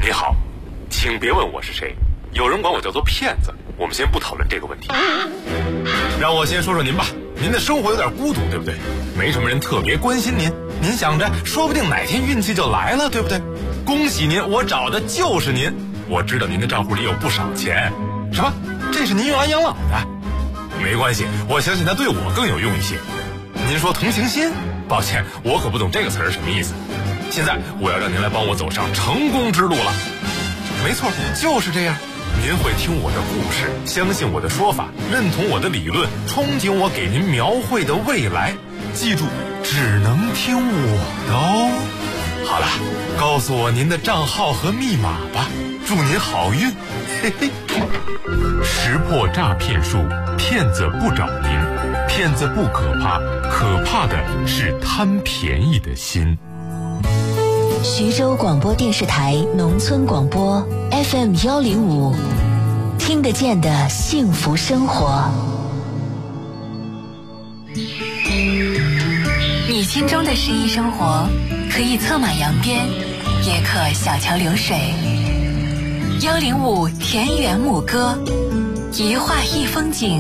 你好，请别问我是谁，有人管我叫做骗子，我们先不讨论这个问题。让我先说说您吧，您的生活有点孤独，对不对？没什么人特别关心您，您想着说不定哪天运气就来了，对不对？恭喜您，我找的就是您。我知道您的账户里有不少钱。什么？这是您用来养老的？没关系，我相信它对我更有用一些。您说同情心？抱歉，我可不懂这个词儿什么意思。现在我要让您来帮我走上成功之路了。没错，就是这样。您会听我的故事，相信我的说法，认同我的理论，憧憬我给您描绘的未来。记住，只能听我的哦。好了，告诉我您的账号和密码吧，祝您好运。嘿嘿。识破诈骗术，骗子不找您，骗子不可怕，可怕的是贪便宜的心。 徐州广播电视台农村广播 FM105，听得见的幸福生活。 你心中的诗意生活，可以策马扬鞭，也可小桥流水。105田园牧歌，一画一风景。